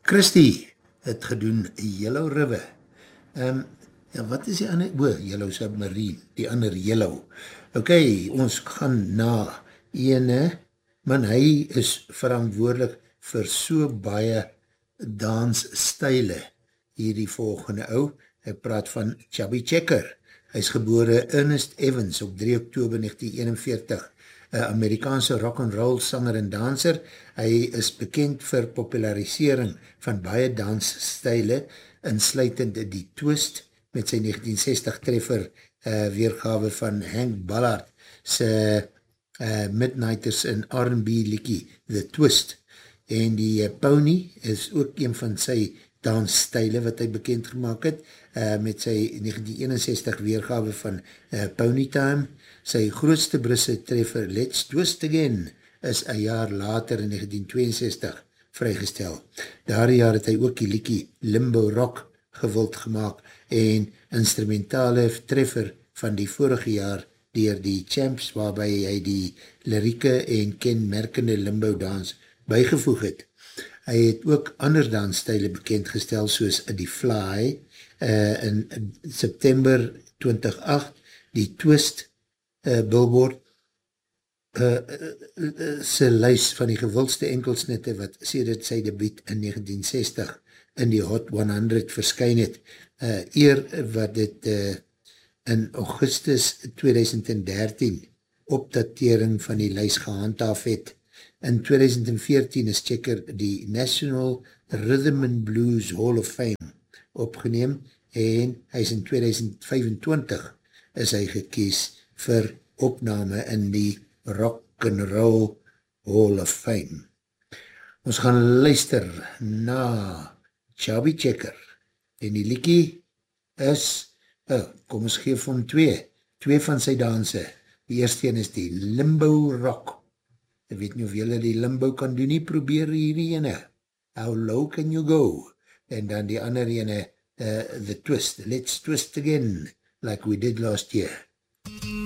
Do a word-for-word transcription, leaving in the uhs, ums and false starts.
Christy het gedoen Yellow River. Um, ja, wat is die ander? O, Yellow Submarine, die ander Yellow. Ok, ons gaan na ene, man hy is verantwoordelik vir so baie dansstyle. Hierdie volgende ou, hy praat van Chubby Checker. Hy is gebore Ernest Evans op drie oktober negentien eenenveertig, een Amerikaanse rock'n'roll sanger en danser. Hy is bekend vir popularisering van baie dansstyle, insluitend die twist met sy negentien sestig treffer uh, weergawe van Hank Ballard sy uh, Midnighters in R en B liekie The Twist. En die uh, Pony is ook een van sy dansstyle wat hy bekend gemaakt het, uh, met sy negentien eenenzestig weergawe van uh, Pony Time. Sy grootste Brisse treffer Let's Twist Again is een jaar later in negentien tweeënzestig vrygestel. Daardie jaar het hy ook die liekie Limbo Rock gewild gemaakt en instrumentale treffer van die vorige jaar dier die Champs, waarby hy die lirieke en kenmerkende limbo dans bygevoeg het. Hy het ook ander dansstyle bekendgestel soos Die Fly uh, in September twintig agt, die Twist uh, Billboard uh, uh, uh, sy lys van die gewildste enkelsnitte wat sedert sy debuut in negentien sestig in die Hot honderd verskyn het, uh, eer wat dit uh, in Augustus tweeduisend dertien opdatering van die lys gehandhaaf het. In tweeduisend veertien is Checker die National Rhythm and Blues Hall of Fame opgeneem en hy is in tweeduisend vyfentwintig is hy gekies vir opname in die Rock and Roll Hall of Fame. Ons gaan luister na Chubby Checker en die liekie is, oh, kom ons geef hom twee, twee van sy danse. Die eerste een is die Limbo Rock. Ek weet nie of jylle die limbo kan doen nie, probeer hierdie ene. How low can you go? En dan die ander ene, uh, The Twist. Let's twist again, like we did last year.